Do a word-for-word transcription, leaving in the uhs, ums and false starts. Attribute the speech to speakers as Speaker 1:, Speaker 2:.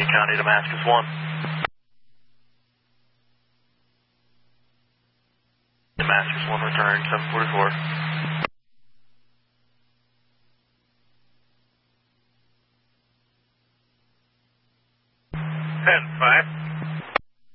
Speaker 1: County, Damascus one. Damascus one, return seven forty-four. ten five.